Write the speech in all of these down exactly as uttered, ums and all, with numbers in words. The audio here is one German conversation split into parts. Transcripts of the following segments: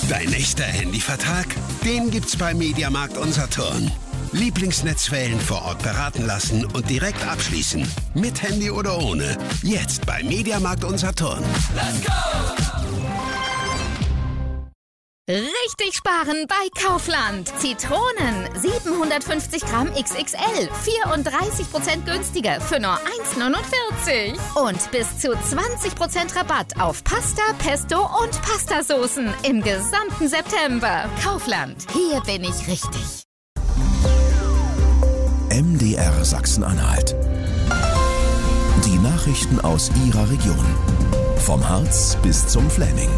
Dein echter Handyvertrag? Den gibt's bei Mediamarkt Unsaturn. Lieblingsnetzwellen vor Ort beraten lassen und direkt abschließen. Mit Handy oder ohne. Jetzt bei Mediamarkt Unsaturn. Let's go! Richtig sparen bei Kaufland. Zitronen siebenhundertfünfzig Gramm X X L, vierunddreißig Prozent günstiger für nur eins neunundvierzig. Und bis zu zwanzig Prozent Rabatt auf Pasta, Pesto und Pastasoßen im gesamten September. Kaufland, hier bin ich richtig. M D R Sachsen-Anhalt. Die Nachrichten aus Ihrer Region. Vom Harz bis zum Fläming.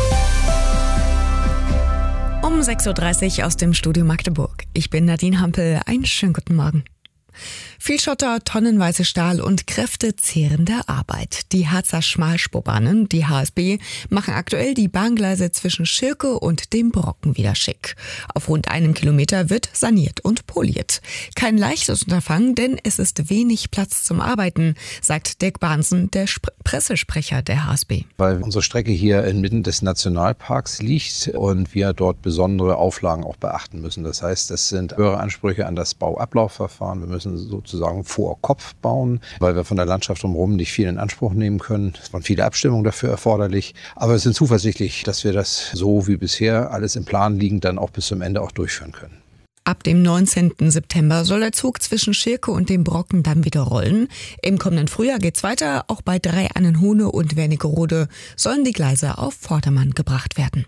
Um sechs Uhr dreißig aus dem Studio Magdeburg. Ich bin Nadine Hampel. Einen schönen guten Morgen. Viel Schotter, tonnenweise Stahl und kräftezehrende Arbeit. Die Harzer Schmalspurbahnen, die H S B, machen aktuell die Bahngleise zwischen Schirke und dem Brocken wieder schick. Auf rund einem Kilometer wird saniert und poliert. Kein leichtes Unterfangen, denn es ist wenig Platz zum Arbeiten, sagt Dirk Bahnsen, der Sp- Pressesprecher der H S B. Weil unsere Strecke hier inmitten des Nationalparks liegt und wir dort besondere Auflagen auch beachten müssen. Das heißt, es sind höhere Ansprüche an das Bauablaufverfahren. Wir müssen sozusagen vor Kopf bauen, weil wir von der Landschaft drumherum nicht viel in Anspruch nehmen können. Es waren viele Abstimmungen dafür erforderlich, aber wir sind zuversichtlich, dass wir das so wie bisher alles im Plan liegend dann auch bis zum Ende auch durchführen können. Ab dem neunzehnten September soll der Zug zwischen Schirke und dem Brocken dann wieder rollen. Im kommenden Frühjahr geht's weiter. Auch bei Drei-Annenhohne und Wernigerode sollen die Gleise auf Vordermann gebracht werden.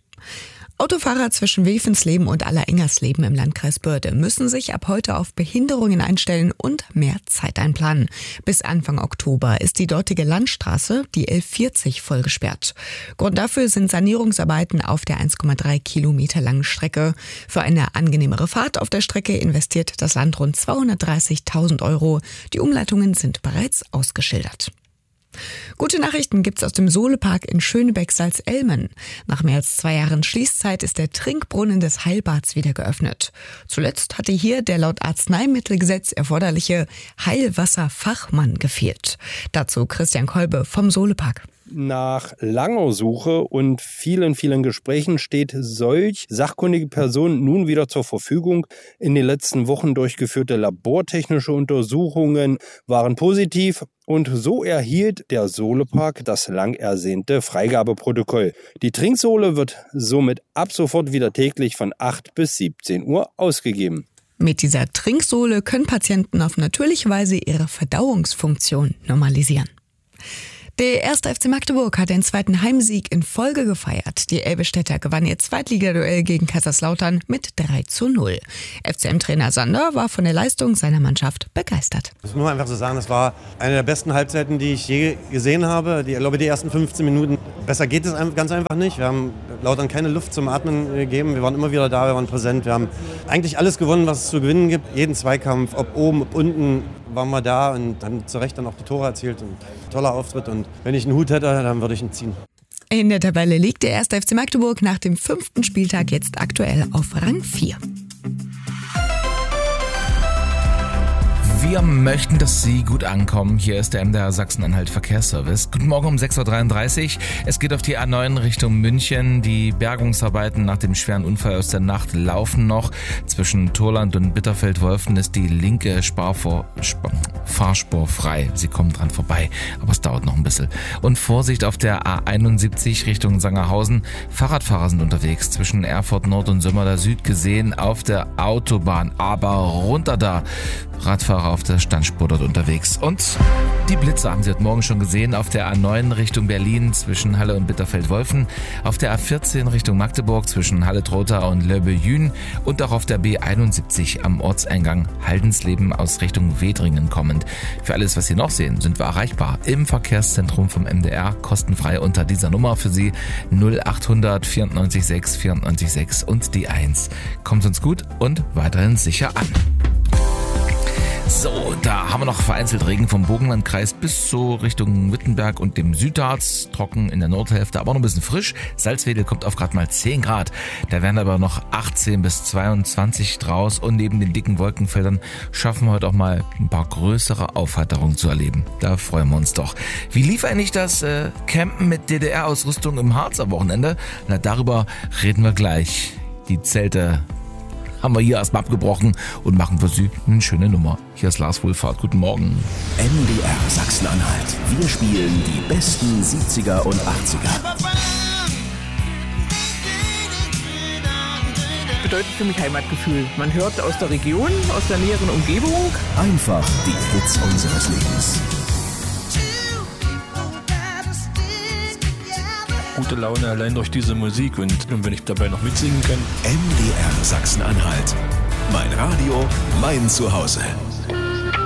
Autofahrer zwischen Wevensleben und Allerengersleben im Landkreis Börde müssen sich ab heute auf Behinderungen einstellen und mehr Zeit einplanen. Bis Anfang Oktober ist die dortige Landstraße, die elf vierzig, voll gesperrt. Grund dafür sind Sanierungsarbeiten auf der eins Komma drei Kilometer langen Strecke. Für eine angenehmere Fahrt auf der Strecke investiert das Land rund zweihundertdreißigtausend Euro. Die Umleitungen sind bereits ausgeschildert. Gute Nachrichten gibt's aus dem Solepark in Schönebeck-Salzelmen. Nach mehr als zwei Jahren Schließzeit ist der Trinkbrunnen des Heilbads wieder geöffnet. Zuletzt hatte hier der laut Arzneimittelgesetz erforderliche Heilwasserfachmann gefehlt. Dazu Christian Kolbe vom Solepark. Nach langer Suche und vielen, vielen Gesprächen steht solch sachkundige Person nun wieder zur Verfügung. In den letzten Wochen durchgeführte labortechnische Untersuchungen waren positiv und so erhielt der Solepark das lang ersehnte Freigabeprotokoll. Die Trinksohle wird somit ab sofort wieder täglich von acht bis siebzehn Uhr ausgegeben. Mit dieser Trinksohle können Patienten auf natürliche Weise ihre Verdauungsfunktion normalisieren. Der erste F C Magdeburg hat den zweiten Heimsieg in Folge gefeiert. Die Elbestädter gewann ihr Zweitligaduell gegen Kaiserslautern mit drei zu null. F C M-Trainer Sander war von der Leistung seiner Mannschaft begeistert. Das muss man einfach so sagen, das war eine der besten Halbzeiten, die ich je gesehen habe. Die, ich glaube, die ersten fünfzehn Minuten, besser geht es ganz einfach nicht. Wir haben Lautern keine Luft zum Atmen gegeben. Wir waren immer wieder da, wir waren präsent. Wir haben eigentlich alles gewonnen, was es zu gewinnen gibt. Jeden Zweikampf, ob oben, ob unten, waren wir da und haben zu Recht dann auch die Tore erzielt. Und toller Auftritt und wenn ich einen Hut hätte, dann würde ich ihn ziehen. In der Tabelle liegt der erste F C Magdeburg nach dem fünften Spieltag jetzt aktuell auf Rang vier. Wir möchten, dass Sie gut ankommen. Hier ist der M D R Sachsen-Anhalt Verkehrsservice. Guten Morgen um sechs Uhr dreiunddreißig. Es geht auf die A neun Richtung München. Die Bergungsarbeiten nach dem schweren Unfall aus der Nacht laufen noch. Zwischen Torland und Bitterfeld-Wolfen ist die linke Sparvor, Sp- Fahrspur frei. Sie kommen dran vorbei, aber es dauert noch ein bisschen. Und Vorsicht auf der A einundsiebzig Richtung Sangerhausen. Fahrradfahrer sind unterwegs. Zwischen Erfurt Nord und Sömmerda Süd gesehen auf der Autobahn. Aber runter da. Radfahrer auf der Standspur dort unterwegs. Und die Blitze haben Sie heute Morgen schon gesehen auf der A neun Richtung Berlin zwischen Halle und Bitterfeld-Wolfen, auf der A vierzehn Richtung Magdeburg zwischen Halle-Trotha und Löbbe-Jün und auch auf der B einundsiebzig am Ortseingang Haldensleben aus Richtung Wedringen kommend. Für alles, was Sie noch sehen, sind wir erreichbar im Verkehrszentrum vom M D R, kostenfrei unter dieser Nummer für Sie null achthundert vierundneunzig sechs vierundneunzig sechs und die eins. Kommt uns gut und weiterhin sicher an. So, da haben wir noch vereinzelt Regen vom Burgenlandkreis bis so Richtung Wittenberg und dem Südharz. Trocken in der Nordhälfte, aber noch ein bisschen frisch. Salzwedel kommt auf gerade mal zehn Grad. Da werden aber noch achtzehn bis zweiundzwanzig draus. Und neben den dicken Wolkenfeldern schaffen wir heute auch mal ein paar größere Aufheiterungen zu erleben. Da freuen wir uns doch. Wie lief eigentlich das äh, Campen mit D D R-Ausrüstung im Harz am Wochenende? Na, darüber reden wir gleich. Die Zelte haben wir hier erstmal abgebrochen und machen für Sie eine schöne Nummer. Hier ist Lars Wohlfahrt. Guten Morgen. M D R Sachsen-Anhalt. Wir spielen die besten siebziger und achtziger. Bedeutet für mich Heimatgefühl. Man hört aus der Region, aus der näheren Umgebung. Einfach die Hits unseres Lebens. Gute Laune allein durch diese Musik und, und wenn ich dabei noch mitsingen kann. M D R Sachsen-Anhalt. Mein Radio, mein Zuhause.